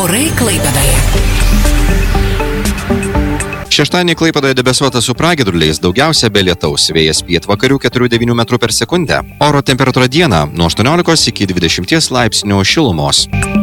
Orai Klaipėdoje. Šeštadienį Klaipėdoje debesuota su pragiedruliais, daugiausia be lietaus, vėjas pietvakarių 4–9 metrų per sekundę. Oro temperatūra dieną nuo 18 iki 20 laipsnių šilumos.